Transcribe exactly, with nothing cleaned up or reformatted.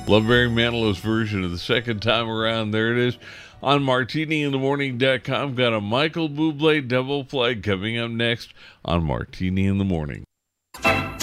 Loveberry Mantelow's version of the second time around. There it is on martini in the morning dot com. Got a Michael Bublé double play coming up next on Martini in the Morning.